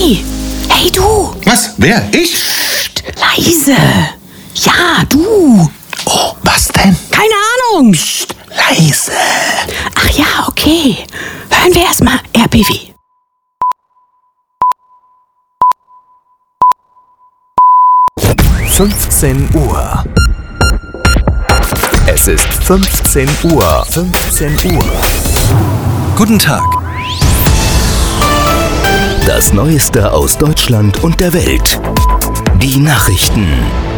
Hey! Hey, du! Was? Wer? Ich? Psst, leise! Ja, du! Oh, was denn? Keine Ahnung! Psst, leise. Ach ja, okay. Hören wir erstmal RBB. Uhr. Es ist 15 Uhr. 15 Uhr. Guten Tag. Das Neueste aus Deutschland und der Welt. Die Nachrichten.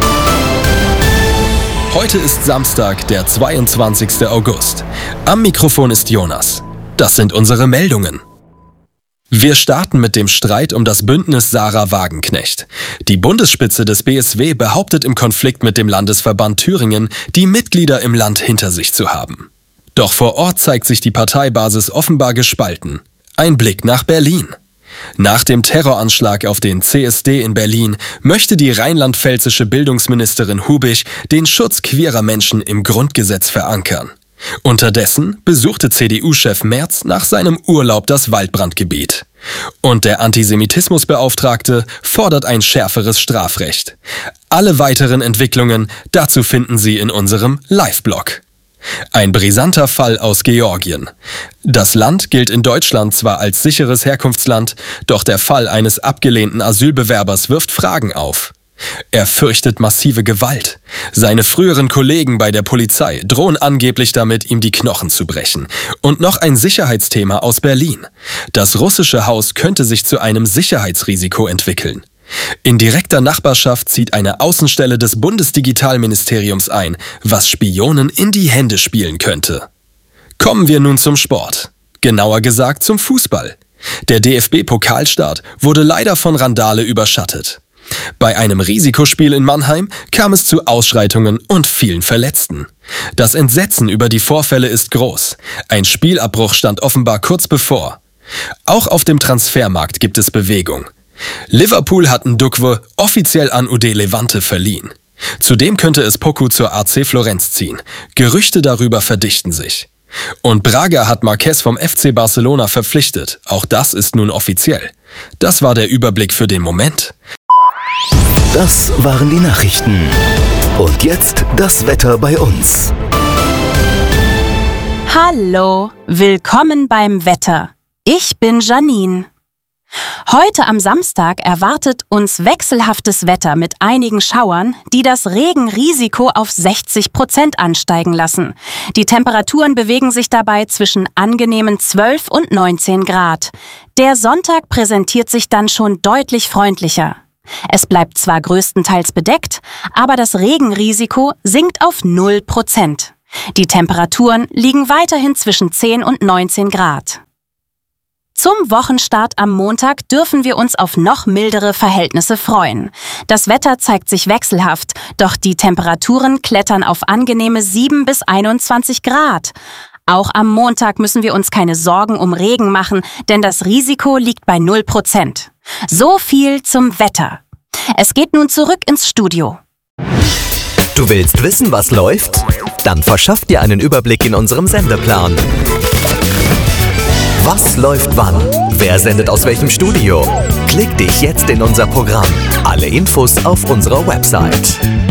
Heute ist Samstag, der 22. August. Am Mikrofon ist Jonas. Das sind unsere Meldungen. Wir starten mit dem Streit um das Bündnis Sarah Wagenknecht. Die Bundesspitze des BSW behauptet im Konflikt mit dem Landesverband Thüringen, die Mitglieder im Land hinter sich zu haben. Doch vor Ort zeigt sich die Parteibasis offenbar gespalten. Ein Blick nach Berlin. Nach dem Terroranschlag auf den CSD in Berlin möchte die rheinland-pfälzische Bildungsministerin Hubich den Schutz queerer Menschen im Grundgesetz verankern. Unterdessen besuchte CDU-Chef Merz nach seinem Urlaub das Waldbrandgebiet. Und der Antisemitismusbeauftragte fordert ein schärferes Strafrecht. Alle weiteren Entwicklungen dazu finden Sie in unserem Live-Blog. Ein brisanter Fall aus Georgien. Das Land gilt in Deutschland zwar als sicheres Herkunftsland, doch der Fall eines abgelehnten Asylbewerbers wirft Fragen auf. Er fürchtet massive Gewalt. Seine früheren Kollegen bei der Polizei drohen angeblich damit, ihm die Knochen zu brechen. Und noch ein Sicherheitsthema aus Berlin. Das russische Haus könnte sich zu einem Sicherheitsrisiko entwickeln. In direkter Nachbarschaft zieht eine Außenstelle des Bundesdigitalministeriums ein, was Spionen in die Hände spielen könnte. Kommen wir nun zum Sport. Genauer gesagt zum Fußball. Der DFB-Pokalstart wurde leider von Randale überschattet. Bei einem Risikospiel in Mannheim kam es zu Ausschreitungen und vielen Verletzten. Das Entsetzen über die Vorfälle ist groß. Ein Spielabbruch stand offenbar kurz bevor. Auch auf dem Transfermarkt gibt es Bewegung. Liverpool hat Ndukwe offiziell an UD Levante verliehen. Zudem könnte es Poku zur AC Florenz ziehen. Gerüchte darüber verdichten sich. Und Braga hat Marquez vom FC Barcelona verpflichtet. Auch das ist nun offiziell. Das war der Überblick für den Moment. Das waren die Nachrichten. Und jetzt das Wetter bei uns. Hallo, willkommen beim Wetter. Ich bin Janine. Heute am Samstag erwartet uns wechselhaftes Wetter mit einigen Schauern, die das Regenrisiko auf 60% ansteigen lassen. Die Temperaturen bewegen sich dabei zwischen angenehmen 12 und 19 Grad. Der Sonntag präsentiert sich dann schon deutlich freundlicher. Es bleibt zwar größtenteils bedeckt, aber das Regenrisiko sinkt auf 0%. Die Temperaturen liegen weiterhin zwischen 10 und 19 Grad. Zum Wochenstart am Montag dürfen wir uns auf noch mildere Verhältnisse freuen. Das Wetter zeigt sich wechselhaft, doch die Temperaturen klettern auf angenehme 7 bis 21 Grad. Auch am Montag müssen wir uns keine Sorgen um Regen machen, denn das Risiko liegt bei 0%. So viel zum Wetter. Es geht nun zurück ins Studio. Du willst wissen, was läuft? Dann verschaff dir einen Überblick in unserem Sendeplan. Was läuft wann? Wer sendet aus welchem Studio? Klick dich jetzt in unser Programm. Alle Infos auf unserer Website.